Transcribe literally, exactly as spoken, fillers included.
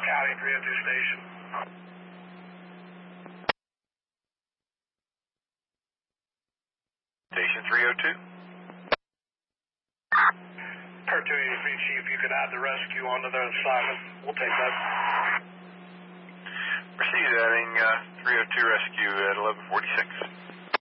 County three oh two station. Station three oh two. Per two eighty-three, Chief, you could add the rescue onto their assignment. We'll take that. Proceed adding uh, three oh two rescue at eleven forty-six.